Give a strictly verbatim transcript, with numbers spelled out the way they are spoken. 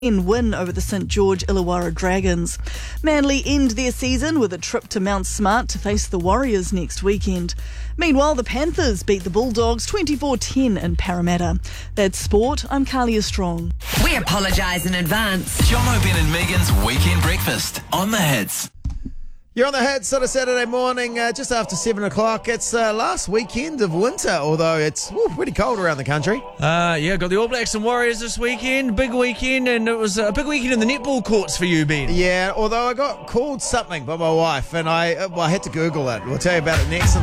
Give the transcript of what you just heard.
In win over the St George Illawarra Dragons. Manly end their season with a trip to Mount Smart to face the Warriors next weekend. Meanwhile, the Panthers beat the Bulldogs twenty-four ten in Parramatta. That's sport. I'm Carlia Strong. We apologise in advance. Jono, Ben and Megan's Weekend Breakfast on the Hits. You're on the Hits on a Saturday morning, uh, just after seven o'clock. It's uh, last weekend of winter, although it's woo, pretty cold around the country. Uh, yeah, got the All Blacks and Warriors this weekend. Big weekend, and it was a big weekend in the netball courts for you, Ben. Yeah, although I got called something by my wife, and I, uh, well, I had to Google it. We'll tell you about it next.